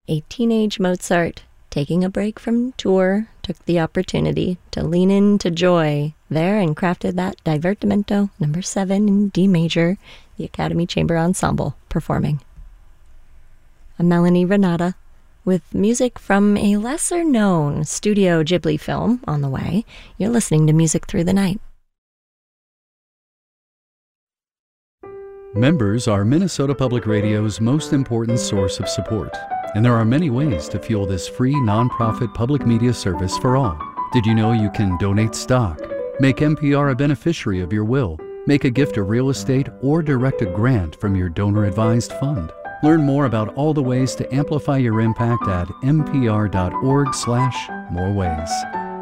A teenage Mozart, taking a break from tour, took the opportunity to lean into joy there and crafted that Divertimento No. 7 in D major, the Academy Chamber Ensemble performing. A Melanie Renata, with music from a lesser-known Studio Ghibli film on the way. You're listening to Music Through the Night. Members are Minnesota Public Radio's most important source of support, and there are many ways to fuel this free nonprofit public media service for all. Did you know you can donate stock, make NPR a beneficiary of your will, make a gift of real estate, or direct a grant from your donor-advised fund? Learn more about all the ways to amplify your impact at npr.org/moreways.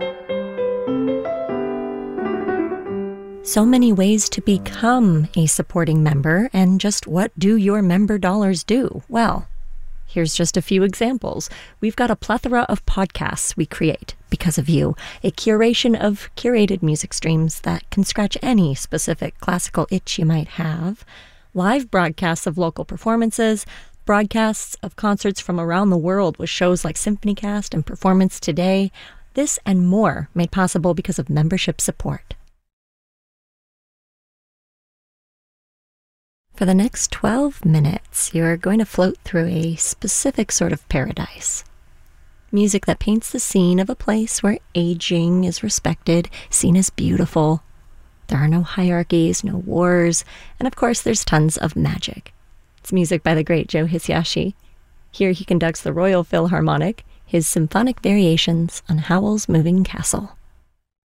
So many ways to become a supporting member, and just what do your member dollars do? Well, here's just a few examples. We've got a plethora of podcasts we create because of you, a curation of curated music streams that can scratch any specific classical itch you might have, live broadcasts of local performances, broadcasts of concerts from around the world with shows like SymphonyCast and Performance Today. This and more made possible because of membership support. For the next 12 minutes, you're going to float through a specific sort of paradise. Music that paints the scene of a place where aging is respected, seen as beautiful. There are no hierarchies, no wars, and of course there's tons of magic. It's music by the great Joe Hisaishi. Here he conducts the Royal Philharmonic, his symphonic variations on Howell's Moving Castle.